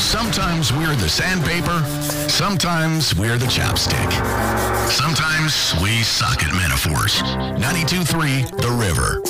Sometimes we're the sandpaper. Sometimes we're the chapstick. Sometimes we suck at metaphors. 92.3 The River.